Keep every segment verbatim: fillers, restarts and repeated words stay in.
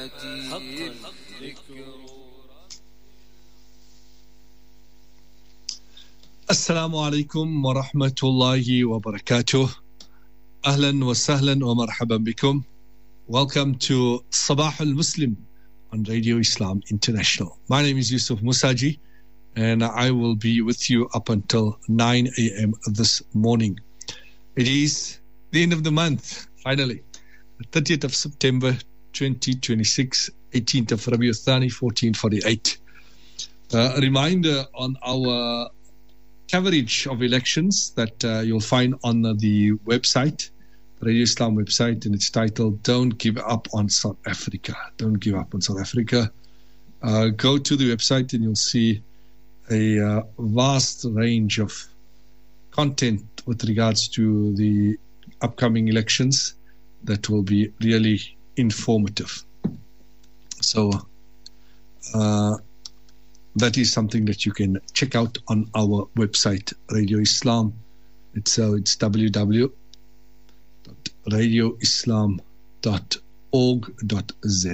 Assalamu alaikum wa rahmatullahi wa barakatuh. Ahlan wa sahlan wa marhaban bikum. Welcome to Sabah al-Muslim on Radio Islam International. My name is Yusuf Musaji and I will be with you up until nine a.m. this morning. It is the end of the month, finally. The thirtieth of September twenty twenty-six, eighteenth of Rabiul Thani fourteen forty-eight. Uh, a reminder on our coverage of elections that uh, you'll find on uh, the website, the Radio Islam website, and it's titled Don't Give Up on South Africa. Don't give up on South Africa. Uh, go to the website and you'll see a uh, vast range of content with regards to the upcoming elections that will be really informative. So, uh, that is something that you can check out on our website, Radio Islam. It's uh, it's w w w dot radio islam dot org dot z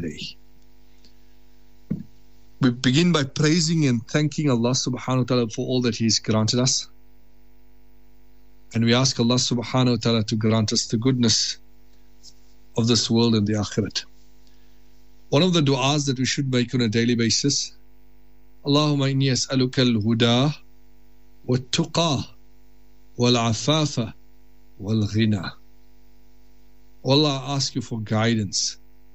a. We begin by praising and thanking Allah subhanahu wa ta'ala for all that He has granted us. And we ask Allah subhanahu wa ta'ala to grant us the goodness of this world and the akhirat. One of the du'as that we should make on a daily basis, Allahumma inni as'aluka al-huda wal-tuqa wal-afafa wal-ghina. Allah, I ask you for guidance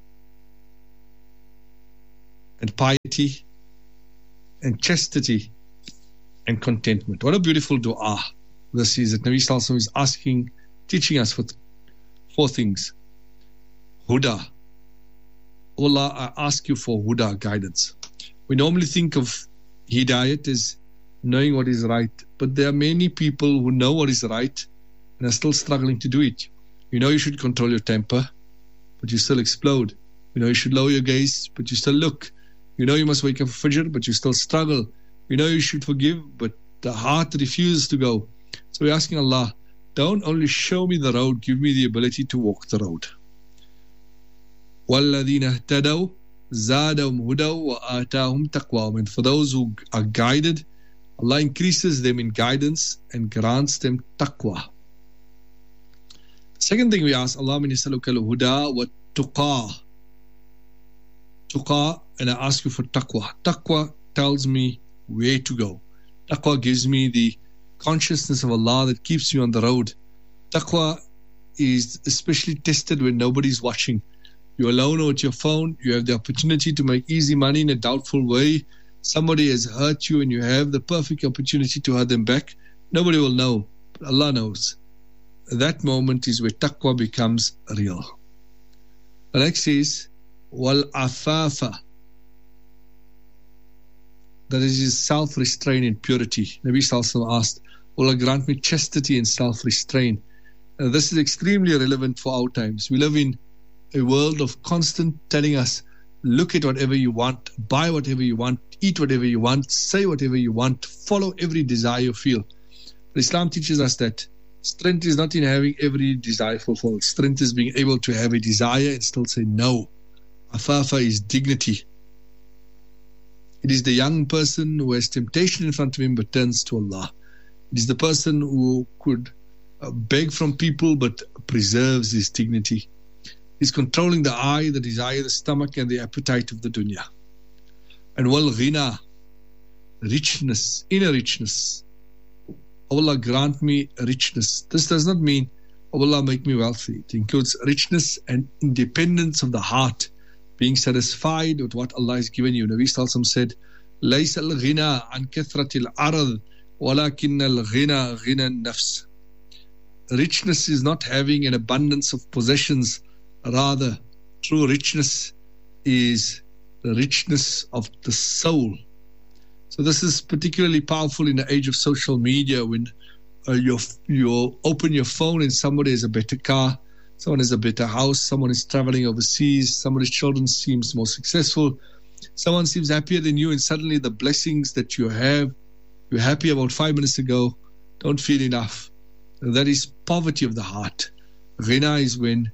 and piety and chastity and contentment. What a beautiful dua this is, that Nabi Sallallahu Alaihi Wasallam is asking, teaching us for four things. Huda. Allah, I ask you for huda, guidance. We normally think of hidayat as knowing what is right, but there are many people who know what is right and are still struggling to do it. You know you should control your temper, but you still explode. You know you should lower your gaze, but you still look. You know you must wake up for Fajr, but you still struggle. You know you should forgive, but the heart refuses to go. So we're asking Allah, don't only show me the road, give me the ability to walk the road. وَالَّذِينَ اهْتَدَوْا زَادَهُمْ هُدًى وَآتَاهُمْ تَقْوَاهُمْ. And for those who are guided, Allah increases them in guidance and grants them taqwa. The second thing we ask, Allah min yasaluka al-huda wa tuqa. Tuqa, and I ask you for taqwa. Taqwa tells me where to go. Taqwa gives me the consciousness of Allah that keeps me on the road. Taqwa is especially tested when nobody's watching. You're alone or with your phone, you have the opportunity to make easy money in a doubtful way. Somebody has hurt you and you have the perfect opportunity to hurt them back. Nobody will know, but Allah knows. That moment is where taqwa becomes real. The next is wal afafa. That is self-restraint and purity. Nabi Sallallahu Alaihi Wasallam asked, Allah grant me chastity and self-restraint. Uh, this is extremely relevant for our times. We live in a world of constant telling us, look at whatever you want, buy whatever you want, eat whatever you want, say whatever you want, follow every desire you feel. But Islam teaches us that strength is not in having every desire fulfilled. Strength is being able to have a desire and still say no. Afafa is dignity. It is the young person who has temptation in front of him but turns to Allah. It is the person who could beg from people but preserves his dignity. He's controlling the eye, the desire, the stomach, and the appetite of the dunya. And wal ghina, richness, inner richness. Allah grant me richness. This does not mean, oh Allah make me wealthy. It includes richness and independence of the heart, being satisfied with what Allah has given you. Nabi Sallallahu Alaihi Wasallam said, لَيْسَ الْغِنَى عَنْ كَثْرَةِ الْعَرَضِ وَلَكِنَّ الْغِنَى غِنَى النَّفْسِ. Richness is not having an abundance of possessions. Rather, true richness is the richness of the soul. So this is particularly powerful in the age of social media, when uh, you you open your phone and somebody has a better car, someone has a better house, someone is traveling overseas, somebody's children seems more successful, someone seems happier than you, and suddenly the blessings that you have, you're happy about five minutes ago, don't feel enough. That is poverty of the heart. Ghina is when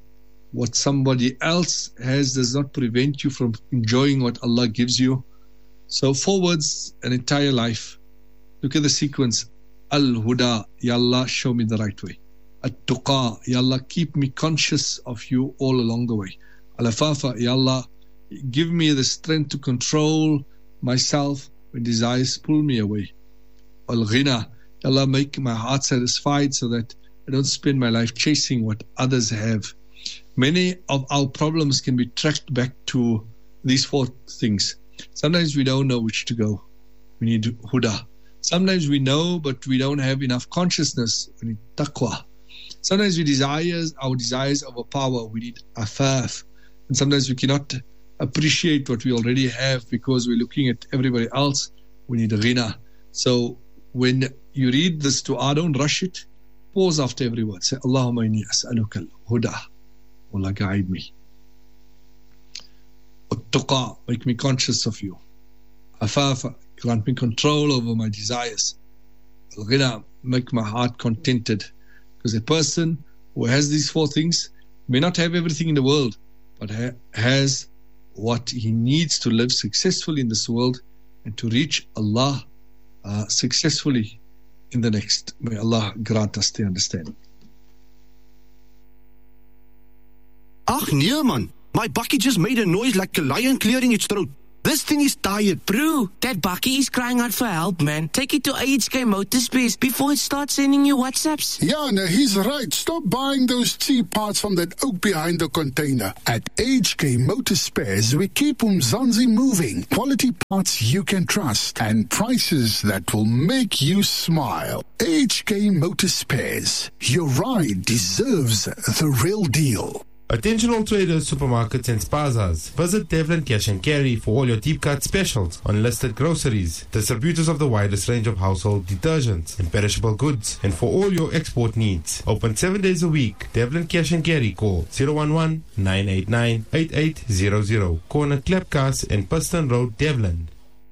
what somebody else has does not prevent you from enjoying what Allah gives you. So four words, an entire life. Look at the sequence. Al-Huda, Ya Allah, show me the right way. At-Tuqa, Ya Allah, keep me conscious of you all along the way. Al-Afafa, Ya Allah, give me the strength to control myself when desires pull me away. Al-Ghina, Ya Allah, make my heart satisfied so that I don't spend my life chasing what others have. Many of our problems can be tracked back to these four things. Sometimes we don't know which to go. We need Huda. Sometimes we know, but we don't have enough consciousness. We need Taqwa. Sometimes we desire, our desires overpower. We need Afaf. And sometimes we cannot appreciate what we already have because we're looking at everybody else. We need Ghina. So when you read this dua, don't rush it. Pause after every word. Say, Allahumma inni as'aluka al-huda. Allah, guide me. At-tuqa, make me conscious of you. Afafa, grant me control over my desires. Al-ghina, make my heart contented. Because a person who has these four things may not have everything in the world, but ha- has what he needs to live successfully in this world and to reach Allah uh, successfully in the next. May Allah grant us the understanding. Ach nee man, my bakkie just made a noise like a lion clearing its throat. This thing is tired. Bro, that bakkie is crying out for help, man. Take it to A H K Motorspares before it starts sending you WhatsApps. Yeah, no, he's right. Stop buying those cheap parts from that oak behind the container. At A H K Motorspares, we keep Umzansi moving. Quality parts you can trust and prices that will make you smile. A H K Motorspares. Your ride deserves the real deal. Attention all traders, supermarkets and spazas. Visit Devlin Cash and Carry for all your deep cut specials on listed groceries, distributors of the widest range of household detergents and perishable goods, and for all your export needs. Open seven days a week. Devlin Cash and Carry. Call zero one one, nine eight nine, eight eight zero zero. Corner Klepkas and Piston Road, Devlin.